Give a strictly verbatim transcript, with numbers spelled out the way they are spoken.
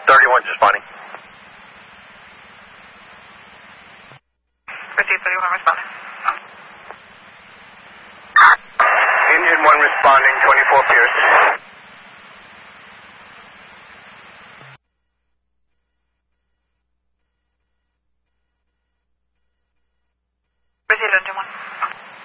thirty-one's responding. Proceed, thirty-one responding. Engine one responding, twenty-four Pierce.